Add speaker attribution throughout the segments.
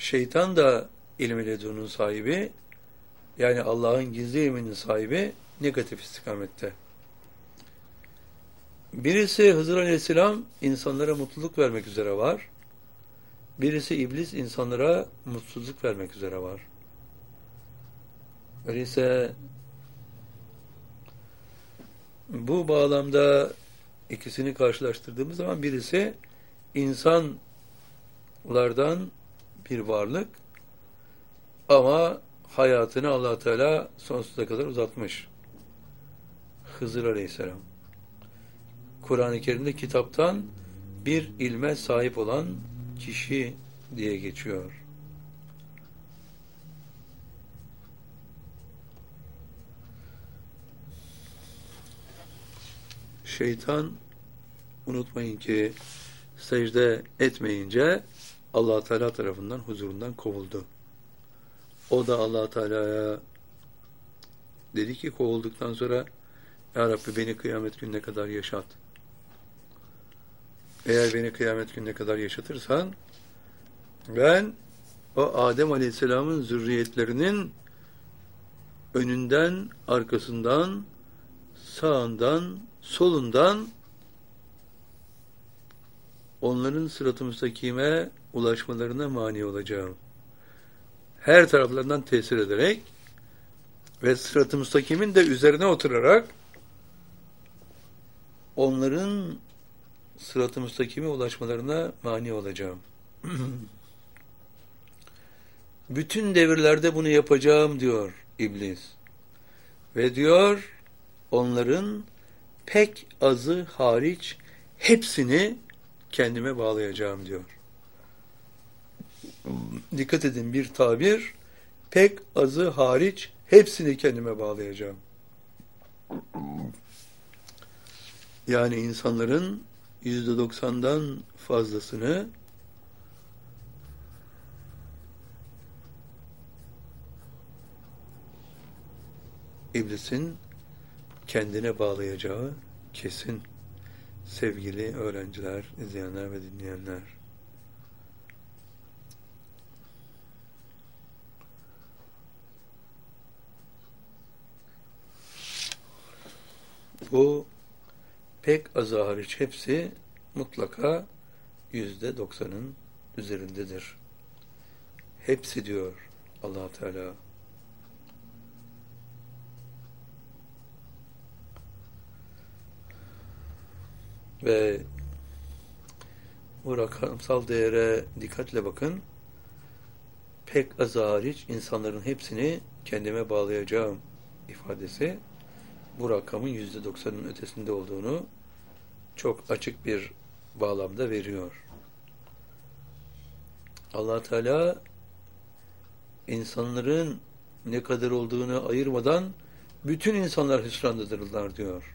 Speaker 1: Şeytan da ilmi ledunun sahibi, yani Allah'ın gizli ilminin sahibi negatif istikamette. Birisi Hızır Aleyhisselam insanlara mutluluk vermek üzere var. Birisi iblis insanlara mutsuzluk vermek üzere var. Öyleyse bu bağlamda ikisini karşılaştırdığımız zaman birisi insanlardan bir varlık ama hayatını Allah Teala sonsuza kadar uzatmış. Hızır Aleyhisselam. Kur'an-ı Kerim'de kitaptan bir ilme sahip olan kişi diye geçiyor. Şeytan, unutmayın ki secde etmeyince Allah Teala tarafından huzurundan kovuldu. O da Allah Teala'ya dedi ki kovulduktan sonra Ya Rabbi beni kıyamet gününe kadar yaşat. Eğer beni kıyamet gününe kadar yaşatırsan ben o Adem Aleyhisselam'ın zürriyetlerinin önünden, arkasından, sağından, solundan onların sırat-ı müstakime ulaşmalarına mani olacağım. Her taraflarından tesir ederek ve sırat-ı müstakimin de üzerine oturarak onların sırat-ı müstakime ulaşmalarına mani olacağım. Bütün devirlerde bunu yapacağım diyor iblis. Ve diyor onların pek azı hariç hepsini kendime bağlayacağım diyor. Dikkat edin, bir tabir, pek azı hariç hepsini kendime bağlayacağım. Yani insanların %90'dan fazlasını iblisin kendine bağlayacağı kesin. Sevgili öğrenciler, izleyenler ve dinleyenler. Bu pek azı hariç hepsi mutlaka %90'ın üzerindedir. Hepsi diyor Allah Teala. Ve bu rakamsal değere dikkatle bakın. Pek azı hariç insanların hepsini kendime bağlayacağım ifadesi bu rakamın %90'ın ötesinde olduğunu çok açık bir bağlamda veriyor. Allah Teala insanların ne kadar olduğunu ayırmadan bütün insanlar hüsrandadırlar diyor.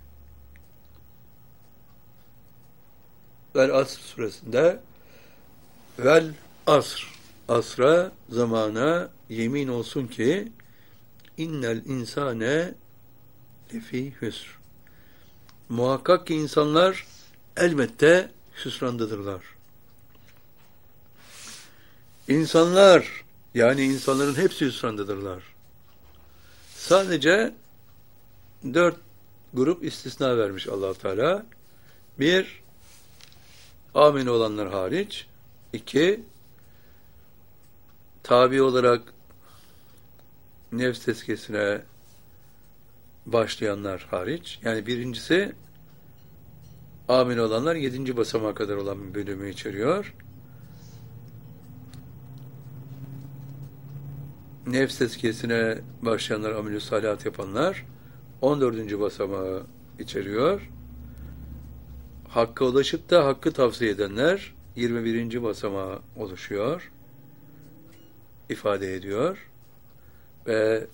Speaker 1: Vel Asr suresinde vel asr, asra, zamana yemin olsun ki innel insane lefi hüsr. Muhakkak ki insanlar elbette hüsrandadırlar. İnsanlar, yani insanların hepsi hüsrandadırlar. Sadece 4 grup istisna vermiş Allah Teala. 1, amin olanlar hariç. 2, tabi olarak nefs tezkiyesine başlayanlar hariç. Yani birincisi amin olanlar 7. basamağa kadar olan bir bölümü içeriyor. Nefs tezkiyesine başlayanlar, amel-i salihat yapanlar 14. basamağı içeriyor. Hakka ulaşıp da hakkı tavsiye edenler 21. basamağı oluşuyor. İfade ediyor. Ve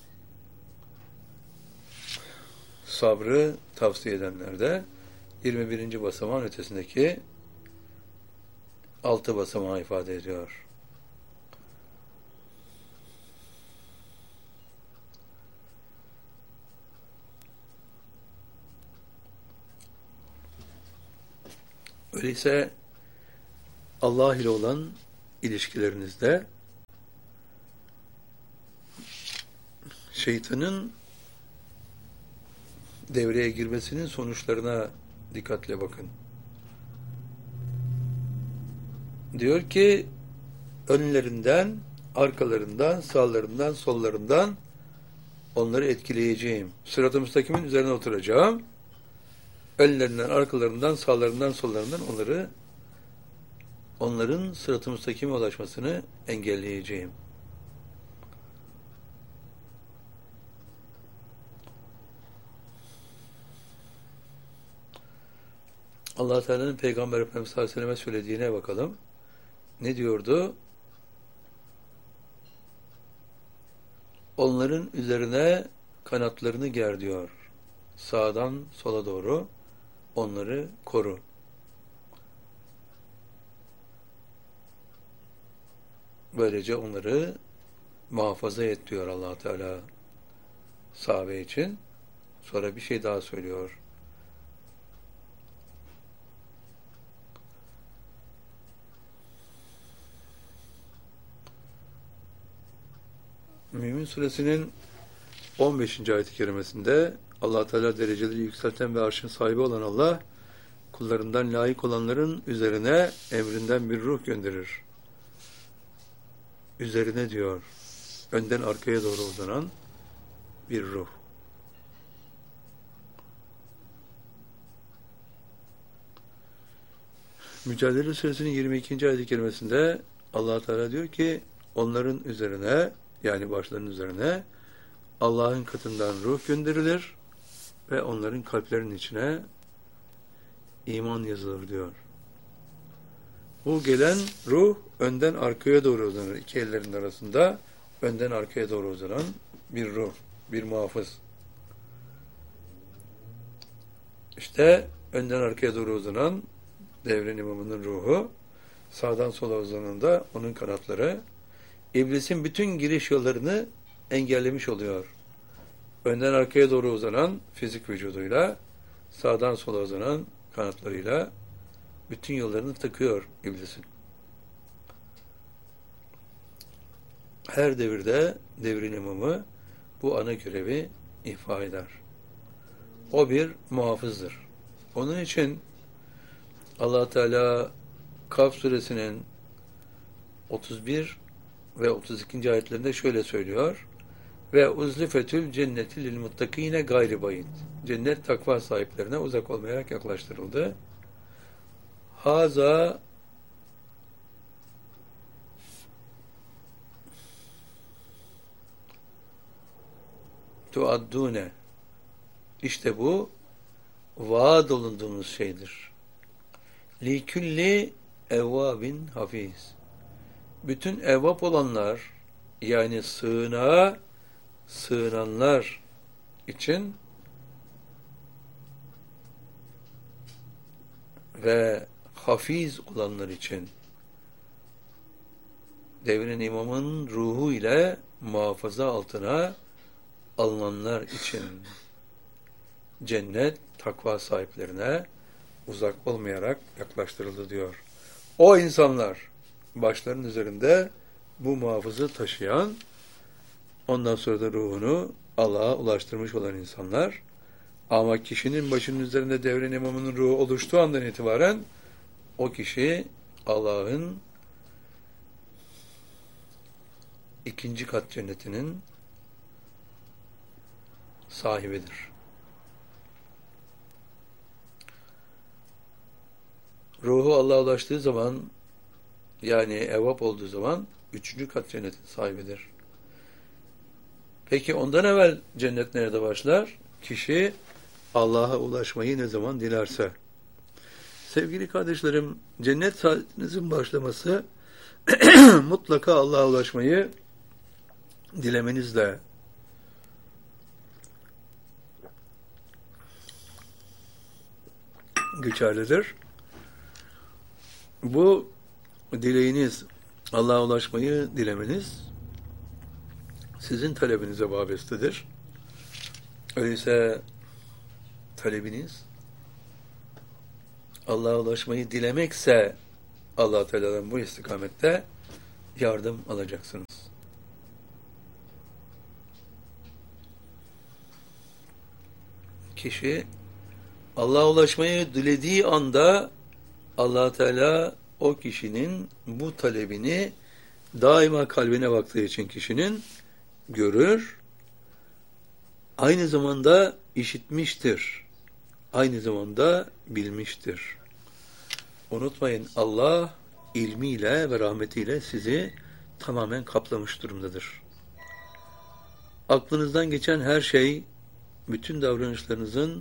Speaker 1: sabrı tavsiye edenler de 21. basamağın ötesindeki 6 basamağı ifade ediyor. Öyleyse Allah ile olan ilişkilerinizde şeytanın devreye girmesinin sonuçlarına dikkatle bakın. Diyor ki önlerinden, arkalarından, sağlarından, sollarından onları etkileyeceğim. Sırat-ı müstakimin üzerine oturacağım. Önlerinden, arkalarından, sağlarından, sollarından onların sırat-ı müstakime ulaşmasını engelleyeceğim. Allah Teala'nın Peygamber Efendimiz sallallahu aleyhi ve sellem'e söylediğine bakalım. Ne diyordu? Onların üzerine kanatlarını ger diyor. Sağdan sola doğru onları koru. Böylece onları muhafaza et diyor Allah Teala sahabe için. Sonra bir şey daha söylüyor. Mümin Suresinin 15. ayet-i kerimesinde Allah Teala dereceleri yükselten ve arşın sahibi olan Allah kullarından layık olanların üzerine emrinden bir ruh gönderir. Üzerine diyor, önden arkaya doğru uzanan bir ruh. Mücadele Suresinin 22. ayet-i kerimesinde Allah Teala diyor ki onların üzerine, yani başlarının üzerine Allah'ın katından ruh gönderilir ve onların kalplerinin içine iman yazılır diyor. Bu gelen ruh önden arkaya doğru uzanır. İki ellerin arasında önden arkaya doğru uzanan bir ruh, bir muhafız. İşte önden arkaya doğru uzanan devrin imamının ruhu, sağdan sola uzanan da onun kanatları, İblisin bütün giriş yollarını engellemiş oluyor. Önden arkaya doğru uzanan fizik vücuduyla, sağdan sola uzanan kanatlarıyla bütün yollarını tıkıyor iblisin. Her devirde devrin imamı bu ana görevi ifa eder. O bir muhafızdır. Onun için Allah Teala Kaf suresinin 31 ve 32. ayetlerinde şöyle söylüyor. Ve uzlifetül cenneti lil muttakine gayri bayit. Cennet takva sahiplerine uzak olmayarak yaklaştırıldı. Haza tuaddune. İşte bu vaad olunduğumuz şeydir. Li külli evvabin hafiz. Bütün evvap olanlar, yani sığınağa sığınanlar için ve hafiz olanlar için devrin imamın ruhu ile muhafaza altına alınanlar için cennet takva sahiplerine uzak olmayarak yaklaştırıldı diyor. O insanlar başlarının üzerinde bu muhafızı taşıyan, ondan sonra da ruhunu Allah'a ulaştırmış olan insanlar, ama kişinin başının üzerinde devrin imamının ruhu oluştuğu andan itibaren o kişi Allah'ın ikinci kat cennetinin sahibidir. Ruhu Allah'a ulaştığı zaman, yani evvap olduğu zaman üçüncü kat cennetin sahibidir. Peki ondan evvel cennet nerede başlar? Kişi Allah'a ulaşmayı ne zaman dilerse. Sevgili kardeşlerim, cennet saatinizin başlaması mutlaka Allah'a ulaşmayı dilemenizle geçerlidir. Bu dileğiniz, Allah'a ulaşmayı dilemeniz sizin talebinize vabestedir. Öyleyse talebiniz Allah'a ulaşmayı dilemekse Allah Teala'dan bu istikamette yardım alacaksınız. kişi Allah'a ulaşmayı dilediği anda Allah Teala o kişinin bu talebini daima kalbine baktığı için kişinin görür, aynı zamanda işitmiştir, aynı zamanda bilmiştir. Unutmayın, Allah ilmiyle ve rahmetiyle sizi tamamen kaplamış durumdadır. Aklınızdan geçen her şey, bütün davranışlarınızın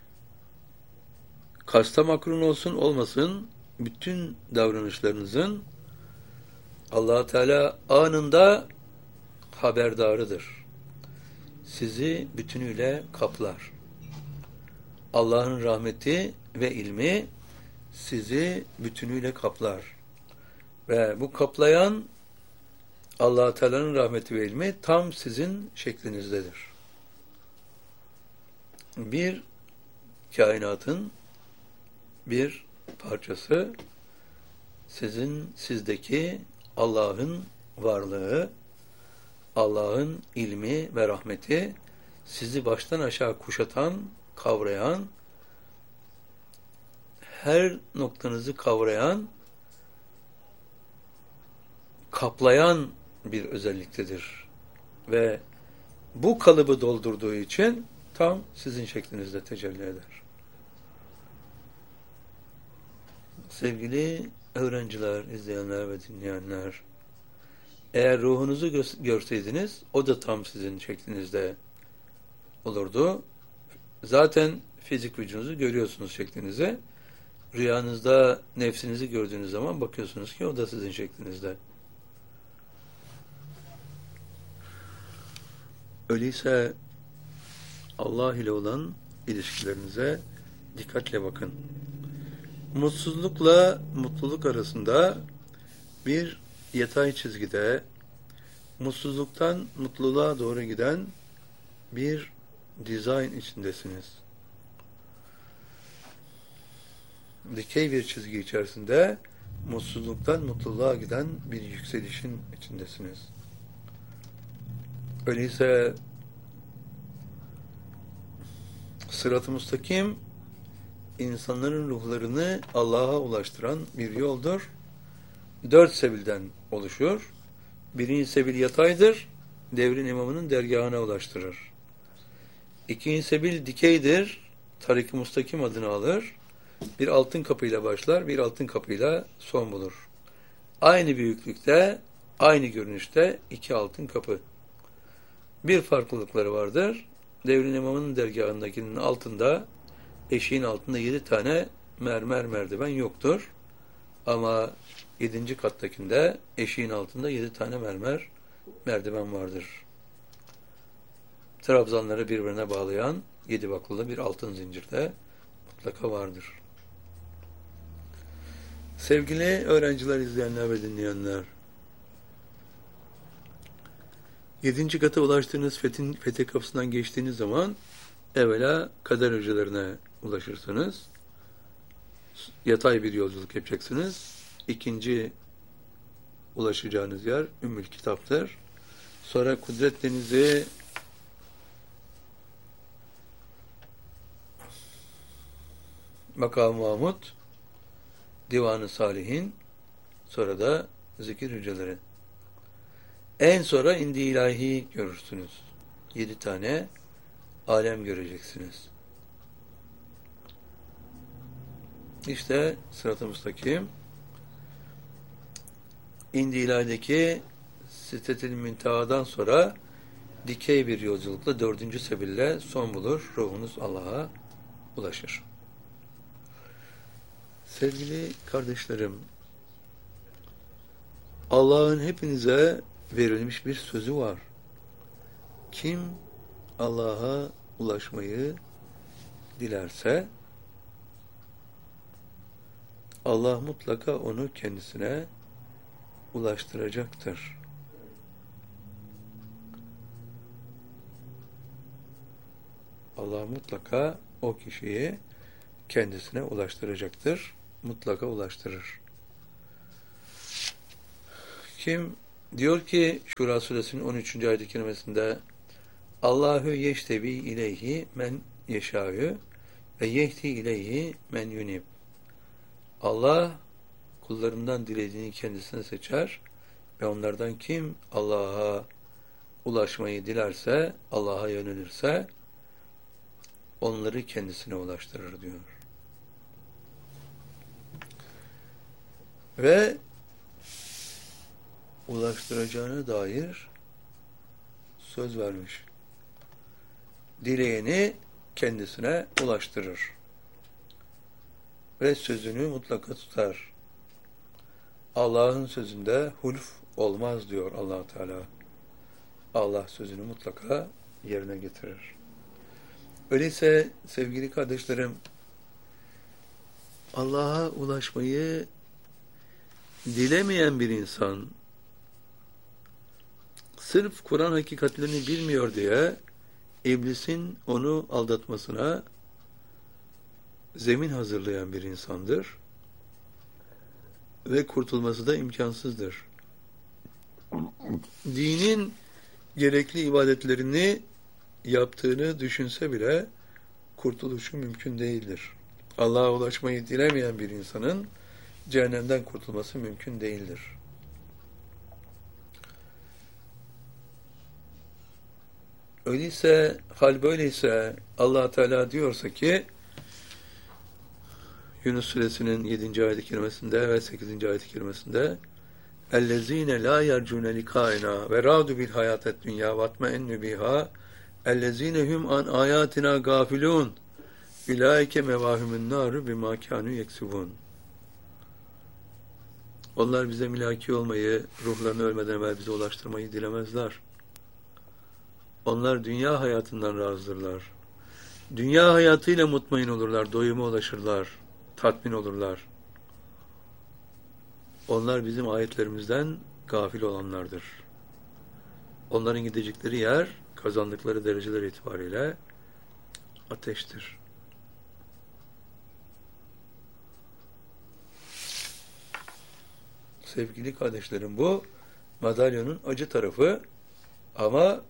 Speaker 1: kasta makrun olsun olmasın, bütün davranışlarınızın Allah Teala anında haberdarıdır. Sizi bütünüyle kaplar. Allah'ın rahmeti ve ilmi sizi bütünüyle kaplar. Ve bu kaplayan Allah Teala'nın rahmeti ve ilmi tam sizin şeklinizdedir. Bir kainatın bir parçası sizdeki Allah'ın varlığı, Allah'ın ilmi ve rahmeti sizi baştan aşağı kuşatan, kavrayan, her noktanızı kavrayan, kaplayan bir özelliktedir. Ve bu kalıbı doldurduğu için tam sizin şeklinizde tecelli eder. Sevgili öğrenciler, izleyenler ve dinleyenler, eğer ruhunuzu görseydiniz, o da tam sizin şeklinizde olurdu. Zaten fizik vücudunuzu görüyorsunuz şeklinize. Rüyanızda nefsinizi gördüğünüz zaman bakıyorsunuz ki o da sizin şeklinizde. Öyleyse Allah ile olan ilişkilerinize dikkatle bakın. Mutsuzlukla mutluluk arasında bir yatay çizgide, mutsuzluktan mutluluğa doğru giden bir dizayn içindesiniz. Dikey bir çizgi içerisinde mutsuzluktan mutluluğa giden bir yükselişin içindesiniz. Öyleyse sırat-ı müstakim insanların ruhlarını Allah'a ulaştıran bir yoldur. 4 sebilden oluşur. Birinci sebil yataydır. Devrin imamının dergahına ulaştırır. İkinci sebil dikeydir. Tarik-i müstakim adını alır. Bir altın kapıyla başlar, bir altın kapıyla son bulur. Aynı büyüklükte, aynı görünüşte 2 altın kapı. Bir farklılıkları vardır. Devrin imamının dergahındakinin altında, eşiğin altında 7 tane mermer merdiven yoktur. Ama 7. kattakinde eşiğin altında 7 tane mermer merdiven vardır. Trabzanları birbirine bağlayan 7 baklılı bir altın zincirde mutlaka vardır. Sevgili öğrenciler, izleyenler ve dinleyenler, 7. kata ulaştığınız fetih kapısından geçtiğiniz zaman evvela kader hücrelerine ulaşırsınız. Yatay bir yolculuk yapacaksınız. İkinci ulaşacağınız yer Ümmül Kitap'tır. Sonra Kudret Denizi, Makam-ı Mahmud, Divan-ı Salihin, sonra da zikir hücreleri. En sonra indi ilahi görürsünüz. 7 tane alem göreceksiniz. İşte sırat-ı müstakim, indi ilahideki Sitet-i Münteha'dan sonra dikey bir yolculukla 4. sebille son bulur. Ruhunuz Allah'a ulaşır. Sevgili kardeşlerim, Allah'ın hepinize verilmiş bir sözü var. Kim Allah'a ulaşmayı dilerse Allah mutlaka onu kendisine ulaştıracaktır. Allah mutlaka o kişiyi kendisine ulaştıracaktır. Mutlaka ulaştırır. Kim diyor ki Şura suresinin 13. ayet-i kerimesinde Allahu yeştebi ileyhi men yeşâ'yu ve yehdi ileyhi men yunib. Allah kullarından dilediğini kendisine seçer ve onlardan kim Allah'a ulaşmayı dilerse, Allah'a yönelirse onları kendisine ulaştırır diyor. Ve ulaştıracağına dair söz vermiş. Dileyeni kendisine ulaştırır. Ve sözünü mutlaka tutar. Allah'ın sözünde hulf olmaz diyor Allah Teala. Allah sözünü mutlaka yerine getirir. Öyleyse sevgili kardeşlerim, Allah'a ulaşmayı dilemeyen bir insan sırf Kur'an hakikatlerini bilmiyor diye iblisin onu aldatmasına zemin hazırlayan bir insandır ve kurtulması da imkansızdır. Dinin gerekli ibadetlerini yaptığını düşünse bile kurtuluşu mümkün değildir. Allah'a ulaşmayı dilemeyen bir insanın cehennemden kurtulması mümkün değildir. Öyleyse, hal böyleyse Allah Teala diyorsa ki Yunus Suresinin 7. ayet-i kerimesinde ve 8. ayet-i kerimesinde اَلَّذ۪ينَ لَا يَرْجُونَ لِقَائِنَا وَرَادُوا بِالْحَيَاةَ الدُّنْيَا وَاتْمَئَنُّ بِهَا اَلَّذ۪ينَ هُمْ عَنْ آيَاتِنَا غَافِلُونَ اُولَٰئِكَ مَوَاهُمُ النَّارُ بِمَا كَانُوا يَكْسِبُونَ. Onlar bize milaki olmayı, ruhlarını ölmeden evvel bize ulaştırmayı dilemezler. Onlar dünya hayatından razıdırlar. Dünya hayatıyla mutmain olurlar, doyuma ulaşırlar, tatmin olurlar. Onlar bizim ayetlerimizden gafil olanlardır. Onların gidecekleri yer, kazandıkları dereceler itibariyle ateştir. Sevgili kardeşlerim, bu madalyonun acı tarafı ama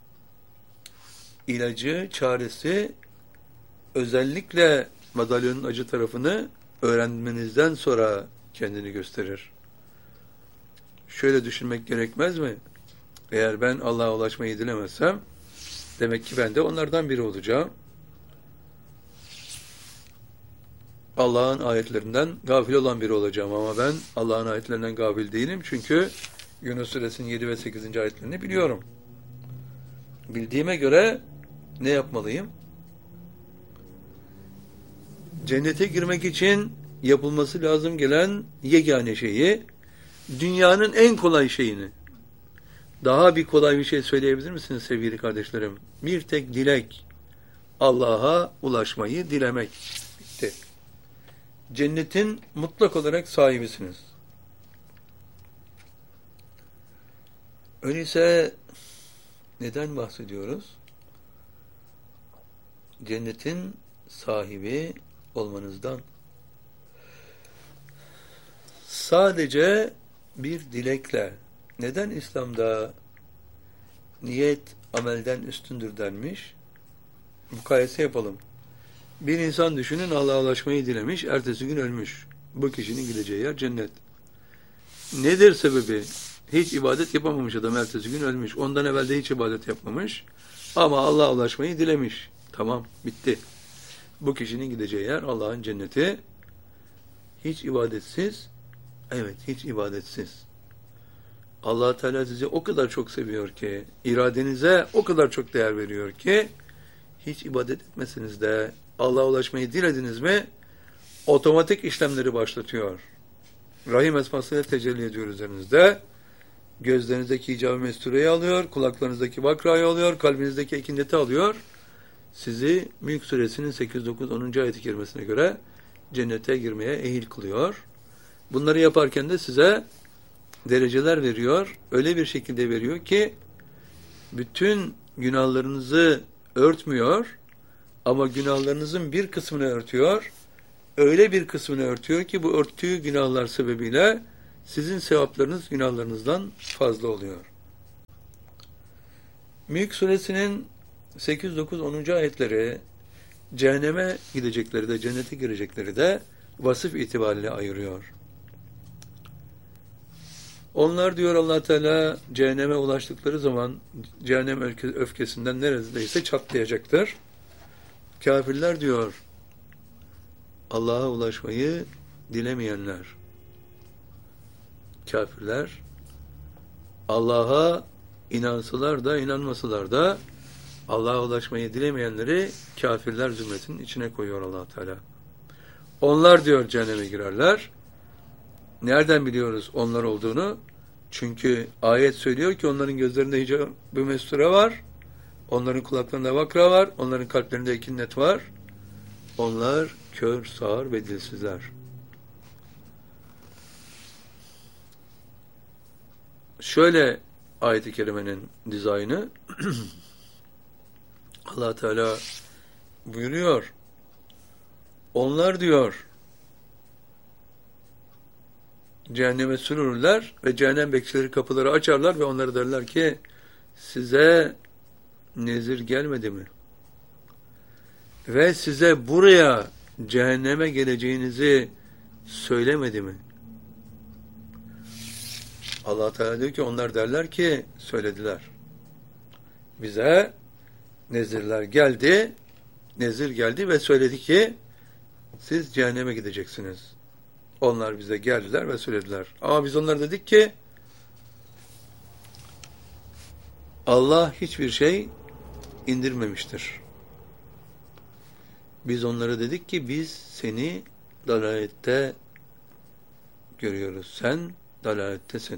Speaker 1: ilacı, çaresi özellikle madalyonun acı tarafını öğrenmenizden sonra kendini gösterir. Şöyle düşünmek gerekmez mi? Eğer ben Allah'a ulaşmayı dilemezsem demek ki ben de onlardan biri olacağım. Allah'ın ayetlerinden gafil olan biri olacağım ama ben Allah'ın ayetlerinden gafil değilim çünkü Yunus Suresinin 7 ve 8. ayetlerini biliyorum. Bildiğime göre ne yapmalıyım? Cennete girmek için yapılması lazım gelen yegane şeyi, dünyanın en kolay şeyini, daha bir kolay bir şey söyleyebilir misiniz sevgili kardeşlerim? Bir tek dilek, Allah'a ulaşmayı dilemek. Bitti. Cennetin mutlak olarak sahibisiniz. Öyleyse neden bahsediyoruz? Cennetin sahibi olmanızdan. Sadece bir dilekle. Neden İslam'da niyet amelden üstündür denmiş? Mukayese yapalım. Bir insan düşünün, Allah'a ulaşmayı dilemiş, ertesi gün ölmüş. Bu kişinin gideceği yer cennet. Nedir sebebi? Hiç ibadet yapamamış adam, ertesi gün ölmüş. Ondan evvel de hiç ibadet yapmamış. Ama Allah'a ulaşmayı dilemiş. Tamam, bitti. Bu kişinin gideceği yer Allah'ın cenneti. Hiç ibadetsiz, evet hiç ibadetsiz. Allah Teala sizi o kadar çok seviyor ki, iradenize o kadar çok değer veriyor ki, hiç ibadet etmesiniz de Allah'a ulaşmayı dilediniz mi, otomatik işlemleri başlatıyor. Rahim esmasıyla tecelli ediyor üzerinizde. Gözlerinizdeki icab-ı mestureyi alıyor, kulaklarınızdaki vakrayı alıyor, kalbinizdeki ekindeti alıyor. Sizi Mülk Suresinin 8, 9, 10. ayet-i kerimesine göre cennete girmeye ehil kılıyor. Bunları yaparken de size dereceler veriyor. Öyle bir şekilde veriyor ki bütün günahlarınızı örtmüyor ama günahlarınızın bir kısmını örtüyor. Öyle bir kısmını örtüyor ki bu örttüğü günahlar sebebiyle sizin sevaplarınız günahlarınızdan fazla oluyor. Mülk Suresinin 8, 9, 10. ayetleri cehenneme gidecekleri de cennete girecekleri de vasıf itibariyle ayırıyor. Onlar diyor Allah Teala cehenneme ulaştıkları zaman cehennem öfkesinden neredeyse çatlayacaktır. Kafirler diyor Allah'a ulaşmayı dilemeyenler. Kafirler Allah'a inansalar da inanmasalar da Allah'a ulaşmayı dilemeyenleri kafirler zümretinin içine koyuyor Allah Teala. Onlar diyor cehenneme girerler. Nereden biliyoruz onlar olduğunu? Çünkü ayet söylüyor ki onların gözlerinde hicab-ı mesture var. Onların kulaklarında vakra var. Onların kalplerinde ekinnet var. Onlar kör, sağır ve dilsizler. Şöyle ayet-i kerimenin dizaynı Allah Teala buyuruyor. Onlar diyor cehenneme sürülürler ve cehennem bekçileri kapıları açarlar ve onlara derler ki size nezir gelmedi mi? Ve size buraya cehenneme geleceğinizi söylemedi mi? Allah Teala diyor ki onlar derler ki söylediler. Bize nezir geldi ve söyledi ki siz cehenneme gideceksiniz. Onlar bize geldiler ve söylediler. Ama biz onlara dedik ki Allah hiçbir şey indirmemiştir. Biz onlara dedik ki biz seni dalalette görüyoruz. Sen dalalettesin.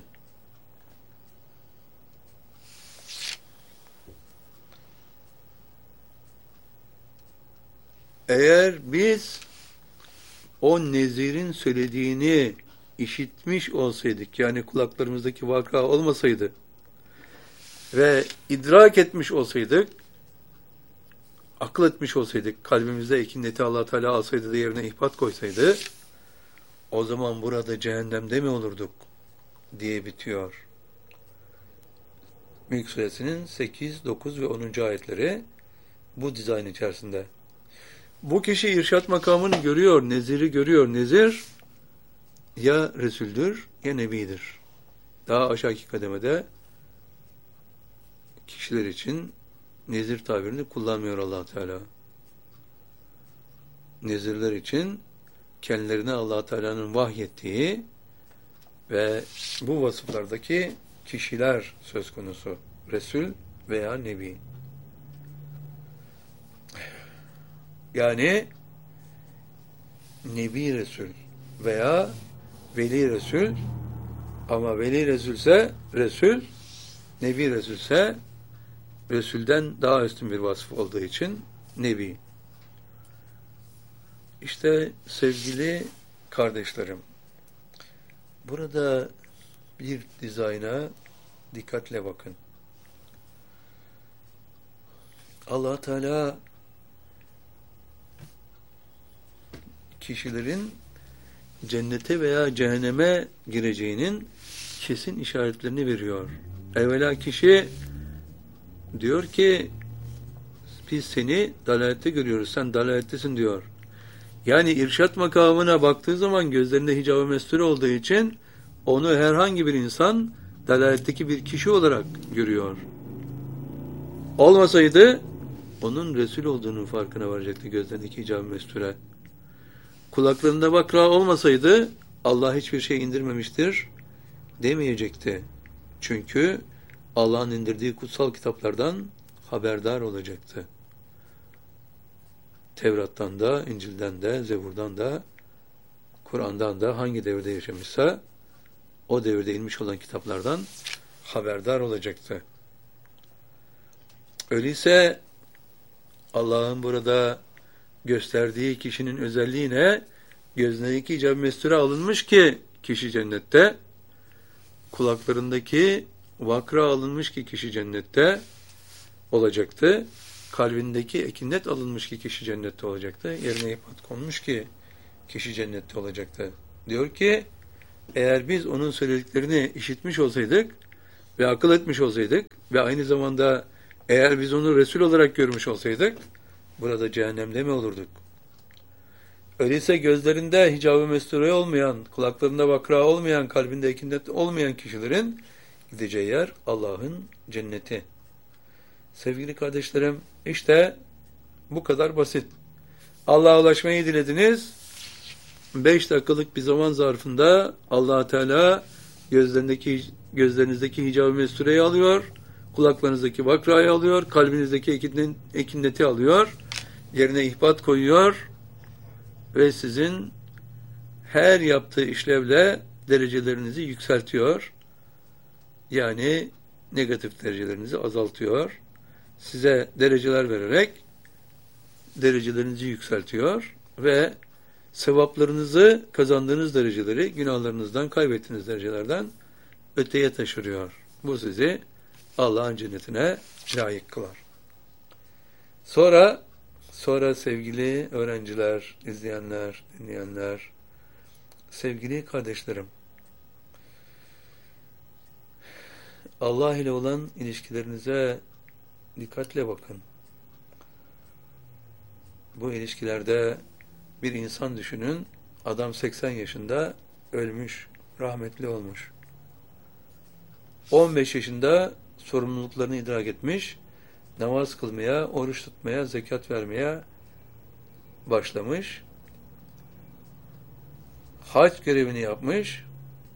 Speaker 1: Eğer biz o nezirin söylediğini işitmiş olsaydık, yani kulaklarımızdaki vaka olmasaydı ve idrak etmiş olsaydık, akıl etmiş olsaydık, kalbimizde ekineti Allah Teala alsaydı da yerine ihbat koysaydı, o zaman burada cehennemde mi olurduk diye bitiyor. Mülk Suresinin 8, 9 ve 10. ayetleri bu dizayn içerisinde. Bu kişi irşat makamını görüyor, neziri görüyor. Nezir ya Resul'dür ya Nebi'dir. Daha aşağıki kademede kişiler için nezir tabirini kullanmıyor Allah Teala. Nezirler için kendilerine Allah Teala'nın vahyettiği ve bu vasıflardaki kişiler söz konusu. Resul veya Nebi. Yani Nebi Resul veya Veli Resul, ama Veli Resulse Resul, Nebi Resulse Resul'den daha üstün bir vasıf olduğu için Nebi. İşte sevgili kardeşlerim, burada bir dizayna dikkatle bakın. Allah Teala kişilerin cennete veya cehenneme gireceğinin kesin işaretlerini veriyor. Evvela kişi diyor ki biz seni dalalette görüyoruz, sen dalalettesin diyor. Yani irşat makamına baktığı zaman gözlerinde hicab-ı mesture olduğu için onu herhangi bir insan dalaletteki bir kişi olarak görüyor. Olmasaydı onun Resul olduğunun farkına varacaktı gözlerindeki hicab-ı mesture. Kulaklarında vakra olmasaydı Allah hiçbir şey indirmemiştir demeyecekti. Çünkü Allah'ın indirdiği kutsal kitaplardan haberdar olacaktı. Tevrat'tan da, İncil'den de, Zebur'dan da, Kur'an'dan da hangi devirde yaşamışsa o devirde inmiş olan kitaplardan haberdar olacaktı. Öyleyse Allah'ın burada gösterdiği kişinin özelliği ne? Gözündeki icab-ı mesture alınmış ki kişi cennette, kulaklarındaki vakra alınmış ki kişi cennette olacaktı, kalbindeki ekinnet alınmış ki kişi cennette olacaktı, yerine ihbat konmuş ki kişi cennette olacaktı. Diyor ki eğer biz onun söylediklerini işitmiş olsaydık ve akıl etmiş olsaydık ve aynı zamanda eğer biz onu Resul olarak görmüş olsaydık Burada cehennemde mi olurduk? Öyleyse gözlerinde hicab-ı mesture olmayan, kulaklarında vakra olmayan, kalbinde ekinet olmayan kişilerin gideceği yer Allah'ın cenneti. Sevgili kardeşlerim, işte bu kadar basit. Allah'a ulaşmayı dilediniz. 5 dakikalık bir zaman zarfında Allah Teala gözlerinizdeki hicab-ı mestureyi alıyor, kulaklarınızdaki vakrayı alıyor, kalbinizdeki ekineti alıyor, yerine ihbat koyuyor ve sizin her yaptığı işlevle derecelerinizi yükseltiyor. Yani negatif derecelerinizi azaltıyor. Size dereceler vererek derecelerinizi yükseltiyor ve sevaplarınızı, kazandığınız dereceleri günahlarınızdan, kaybettiğiniz derecelerden öteye taşırıyor. Bu sizi Allah'ın cennetine layık kılar. Sonra sevgili öğrenciler, izleyenler, dinleyenler, sevgili kardeşlerim, Allah ile olan ilişkilerinize dikkatle bakın. Bu ilişkilerde bir insan düşünün, adam 80 yaşında ölmüş, rahmetli olmuş. 15 yaşında sorumluluklarını idrak etmiş, namaz kılmaya, oruç tutmaya, zekat vermeye başlamış. Hac görevini yapmış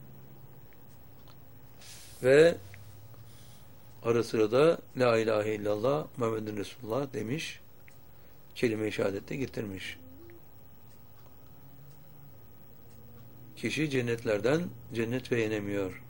Speaker 1: ve ara sıra da La ilahe illallah Muhammedun Resulullah demiş, kelime-i şehadette getirmiş. Kişi cennetlerden cennet beğenemiyor.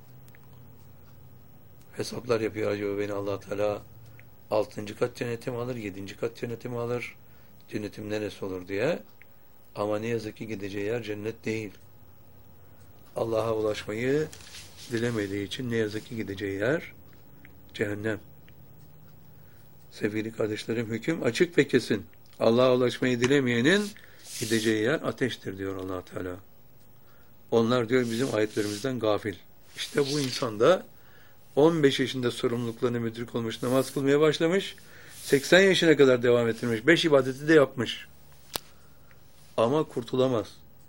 Speaker 1: Hesaplar yapıyor, acaba beni Allah Teala 6. kat cennete mi alır, 7. kat cennete mi alır, cennetim neresi olur diye. Ama ne yazık ki gideceği yer cennet değil. Allah'a ulaşmayı dilemediği için ne yazık ki gideceği yer cehennem. Sevgili kardeşlerim, hüküm açık ve kesin. Allah'a ulaşmayı dilemeyenin gideceği yer ateştir diyor Allah Teala. Onlar diyor bizim ayetlerimizden gafil. İşte bu insan da 15 yaşında sorumluluklarına müdrik olmuş, namaz kılmaya başlamış, 80 yaşına kadar devam ettirmiş, 5 ibadeti de yapmış. Ama kurtulamaz.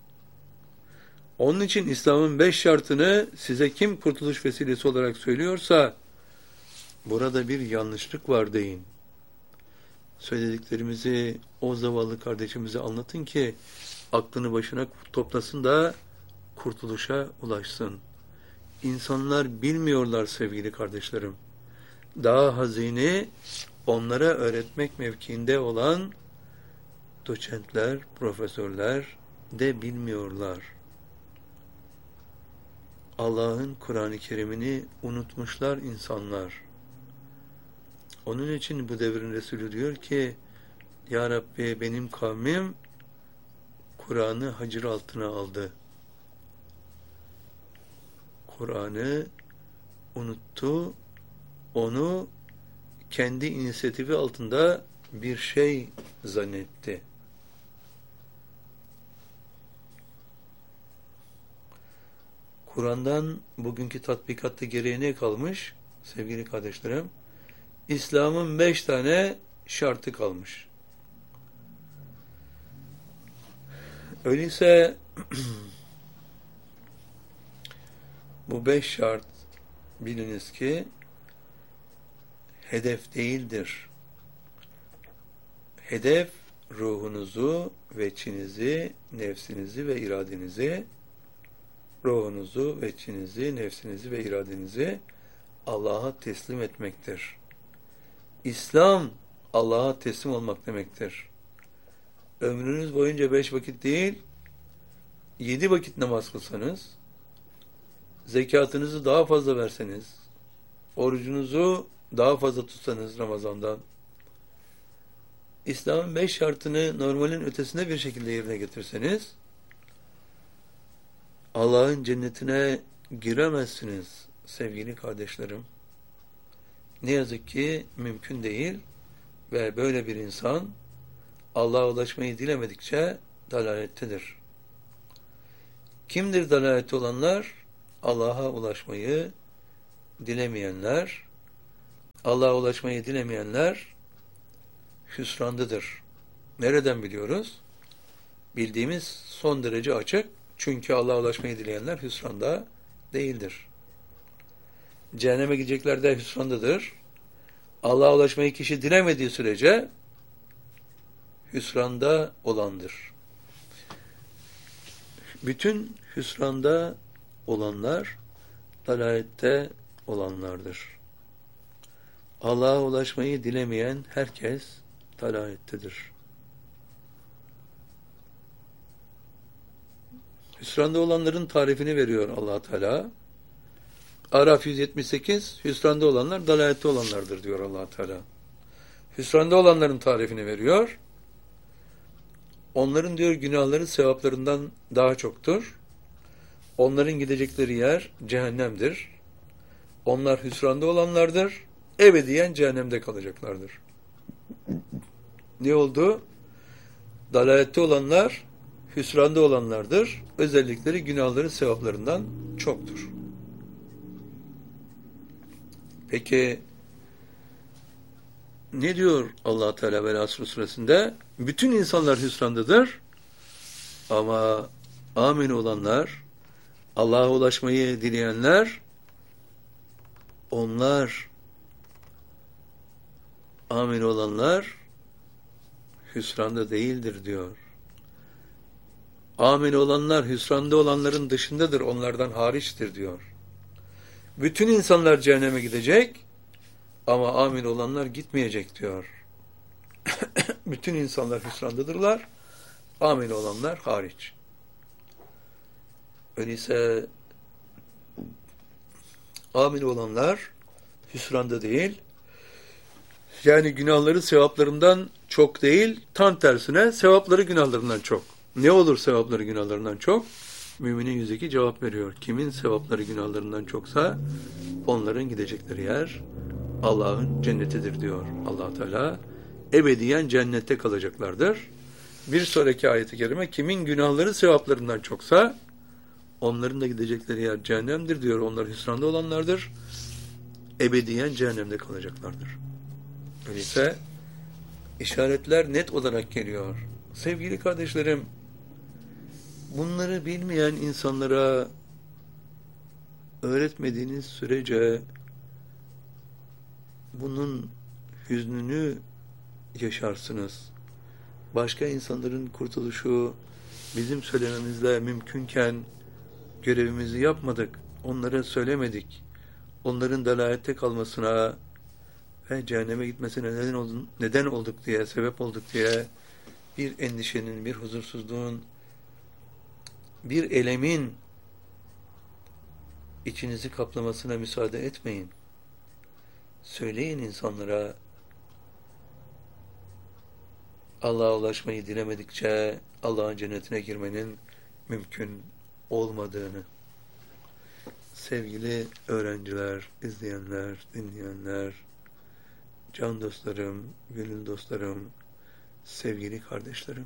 Speaker 1: Onun için İslam'ın 5 şartını size kim kurtuluş vesilesi olarak söylüyorsa, burada bir yanlışlık var deyin. Söylediklerimizi o zavallı kardeşimize anlatın ki aklını başına toplasın da kurtuluşa ulaşsın. İnsanlar bilmiyorlar sevgili kardeşlerim. Daha hazine onlara öğretmek mevkiinde olan doçentler, profesörler de bilmiyorlar. Allah'ın Kur'an-ı Kerim'ini unutmuşlar insanlar. Onun için bu devrin Resulü diyor ki, Ya Rabbi benim kavmim Kur'an'ı hacir altına aldı. Kur'an'ı unuttu, onu kendi inisiyatifi altında bir şey zannetti. Kur'an'dan bugünkü tatbikatta gereği ne kalmış? Sevgili kardeşlerim, İslam'ın 5 tane şartı kalmış. Öyleyse bu 5 şart biliniz ki hedef değildir. Hedef ruhunuzu, veçinizi, nefsinizi ve iradenizi, nefsinizi ve iradenizi Allah'a teslim etmektir. İslam Allah'a teslim olmak demektir. Ömrünüz boyunca 5 vakit değil, 7 vakit namaz kılsanız, zekatınızı daha fazla verseniz, orucunuzu daha fazla tutsanız Ramazan'dan, İslam'ın 5 şartını normalin ötesinde bir şekilde yerine getirseniz, Allah'ın cennetine giremezsiniz sevgili kardeşlerim. Ne yazık ki mümkün değil ve böyle bir insan Allah'a ulaşmayı dilemedikçe dalalettedir. Kimdir dalalette olanlar? Allah'a ulaşmayı dilemeyenler. Allah'a ulaşmayı dilemeyenler hüsrandadır. Nereden biliyoruz? Bildiğimiz son derece açık. Çünkü Allah'a ulaşmayı dileyenler hüsranda değildir. Cehenneme gidecekler de hüsrandadır. Allah'a ulaşmayı kişi dilemediği sürece hüsranda olandır. Bütün hüsranda olanlar dalalette olanlardır. Allah'a ulaşmayı dilemeyen herkes dalalettedir. Hüsranda olanların tarifini veriyor Allah Teala. Araf 178, hüsranda olanlar dalalette olanlardır diyor Allah Teala. Hüsranda olanların tarifini veriyor. Onların diyor günahları sevaplarından daha çoktur. Onların gidecekleri yer cehennemdir. Onlar hüsranda olanlardır. Ebediyen cehennemde kalacaklardır. Ne oldu? Dalalette olanlar hüsranda olanlardır. Özellikleri günahları sevaplarından çoktur. Peki ne diyor Allah Teala ve Asr suresinde? Bütün insanlar hüsrandadır ama amin olanlar, Allah'a ulaşmayı dileyenler, onlar amin olanlar hüsranda değildir diyor. Amin olanlar hüsranda olanların dışındadır, onlardan hariçtir diyor. Bütün insanlar cehenneme gidecek ama amin olanlar gitmeyecek diyor. Bütün insanlar hüsrandadırlar, amin olanlar hariç. Öyleyse amin olanlar hüsranda değil, yani günahları sevaplarından çok değil, tam tersine sevapları günahlarından çok. Ne olur sevapları günahlarından çok? Müminin 102 cevap veriyor. Kimin sevapları günahlarından çoksa onların gidecekleri yer Allah'ın cennetidir diyor Allah Teala. Ebediyen cennette kalacaklardır. Bir sonraki ayet-i kerime kimin günahları sevaplarından çoksa onların da gidecekleri yer cehennemdir diyor. Onlar hüsranda olanlardır. Ebediyen cehennemde kalacaklardır. Öyleyse işaretler net olarak geliyor. Sevgili kardeşlerim, bunları bilmeyen insanlara öğretmediğiniz sürece bunun hüznünü yaşarsınız. Başka insanların kurtuluşu bizim söylememizle mümkünken görevimizi yapmadık, onlara söylemedik. Onların dalalette kalmasına ve cehenneme gitmesine neden olduk diye, sebep olduk diye bir endişenin, bir huzursuzluğun, bir elemin içinizi kaplamasına müsaade etmeyin. Söyleyin insanlara Allah'a ulaşmayı dilemedikçe Allah'ın cennetine girmenin mümkün olmadığını. Sevgili öğrenciler, izleyenler, dinleyenler, can dostlarım, gönül dostlarım, sevgili kardeşlerim.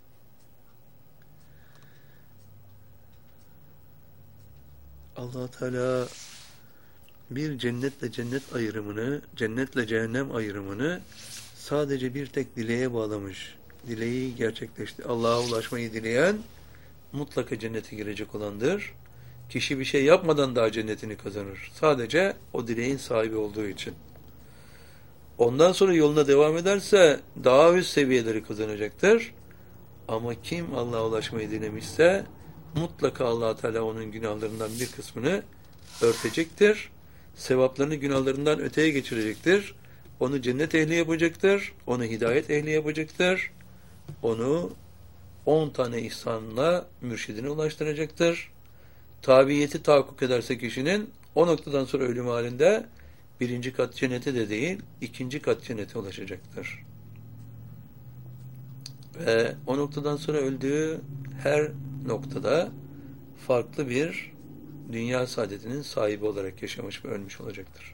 Speaker 1: Allah Teala bir cennetle cennet ayrımını, cennetle cehennem ayrımını sadece bir tek dileğe bağlamış. Dileği gerçekleşti. Allah'a ulaşmayı dileyen mutlaka cennete girecek olandır. Kişi bir şey yapmadan daha cennetini kazanır. Sadece o dileğin sahibi olduğu için. Ondan sonra yoluna devam ederse daha üst seviyeleri kazanacaktır. Ama kim Allah'a ulaşmayı dilemişse mutlaka Allah Teala onun günahlarından bir kısmını örtecektir. Sevaplarını günahlarından öteye geçirecektir. Onu cennet ehli yapacaktır. Onu hidayet ehli yapacaktır. Onu 10 tane ihsanla mürşidine ulaştıracaktır. Tabiyeti tahakkuk ederse kişinin o noktadan sonra ölüm halinde birinci kat cennete de değil, ikinci kat cennete ulaşacaktır. Ve o noktadan sonra öldüğü her noktada farklı bir dünya saadetinin sahibi olarak yaşamış ve ölmüş olacaktır.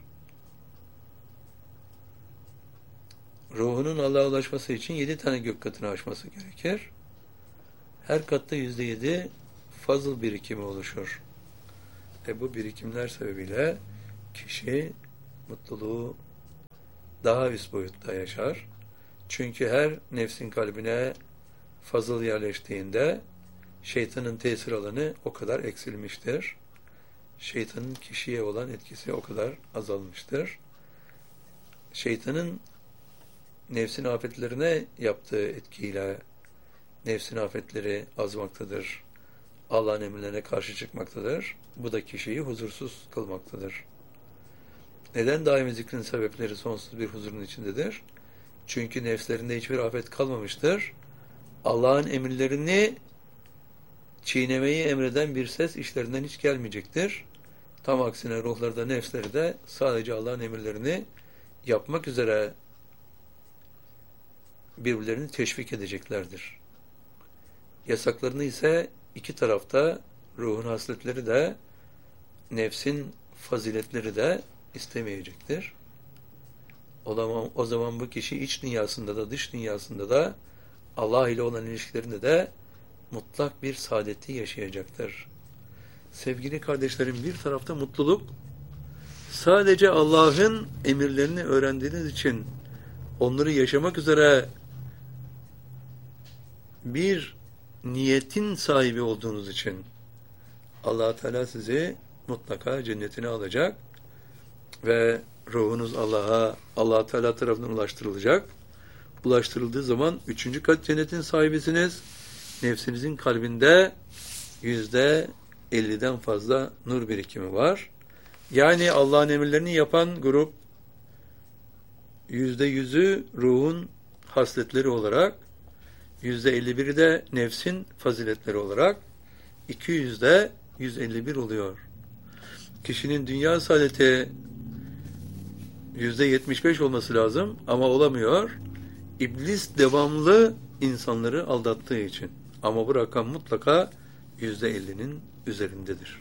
Speaker 1: Ruhunun Allah'a ulaşması için 7 tane gök katını aşması gerekir. Her katta %7 fazıl birikimi oluşur. Bu birikimler sebebiyle kişi mutluluğu daha üst boyutta yaşar. Çünkü her nefsin kalbine fazıl yerleştiğinde şeytanın tesir alanı o kadar eksilmiştir. Şeytanın kişiye olan etkisi o kadar azalmıştır. Şeytanın nefsin afetlerine yaptığı etkiyle nefsin afetleri azmaktadır. Allah'ın emirlerine karşı çıkmaktadır. Bu da kişiyi huzursuz kılmaktadır. Neden daimi zikrin sebepleri sonsuz bir huzurun içindedir? Çünkü nefslerinde hiçbir afet kalmamıştır. Allah'ın emirlerini çiğnemeyi emreden bir ses işlerinden hiç gelmeyecektir. Tam aksine ruhları da nefsleri de sadece Allah'ın emirlerini yapmak üzere birbirlerini teşvik edeceklerdir. Yasaklarını ise iki tarafta ruhun hasletleri de nefsin faziletleri de istemeyecektir. O zaman bu kişi iç dünyasında da dış dünyasında da Allah ile olan ilişkilerinde de mutlak bir saadeti yaşayacaktır. Sevgili kardeşlerim, bir tarafta mutluluk, sadece Allah'ın emirlerini öğrendiğiniz için onları yaşamak üzere bir niyetin sahibi olduğunuz için Allah Teala sizi mutlaka cennetine alacak ve ruhunuz Allah Teala tarafından ulaştırılacak. Ulaştırıldığı zaman 3. kat cennetin sahibisiniz. Nefsinizin kalbinde %50'den fazla nur birikimi var. Yani Allah'ın emirlerini yapan grup %100'ü ruhun hasletleri olarak, %51'i de nefsin faziletleri olarak, 200'de 151 oluyor. Kişinin dünya saadeti %75 olması lazım ama olamıyor. İblis devamlı insanları aldattığı için. Ama bu rakam mutlaka %50'nin üzerindedir.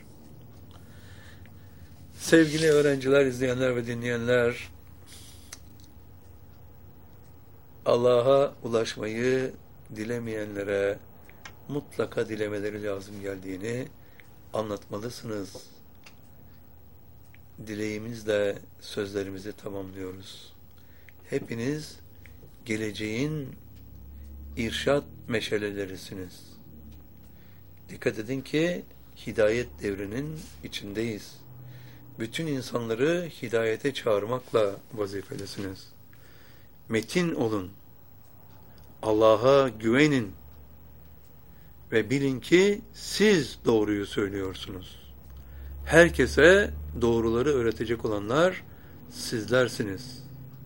Speaker 1: Sevgili öğrenciler, izleyenler ve dinleyenler, Allah'a ulaşmayı dilemeyenlere mutlaka dilemeleri lazım geldiğini anlatmalısınız. Dileğimizle sözlerimizi tamamlıyoruz. Hepiniz geleceğin irşad meşalelerisiniz. Dikkat edin ki hidayet devrinin içindeyiz. Bütün insanları hidayete çağırmakla vazifelisiniz. Metin olun. Allah'a güvenin. Ve bilin ki siz doğruyu söylüyorsunuz. Herkese doğruları öğretecek olanlar sizlersiniz.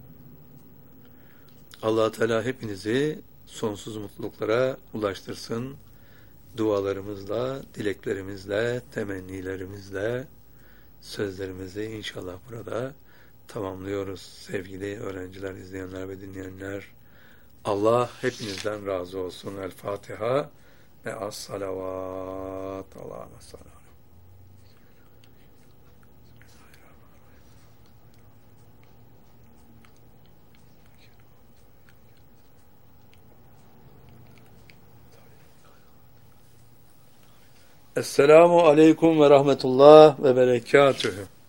Speaker 1: Allah Teala hepinizi sonsuz mutluluklara ulaştırsın. Dualarımızla, dileklerimizle, temennilerimizle sözlerimizi inşallah burada tamamlıyoruz. Sevgili öğrenciler, izleyenler ve dinleyenler, Allah hepinizden razı olsun. El Fatiha ve as-salavat. Allahümme salli. Esselamu aleyküm ve rahmetullah ve berekatühü.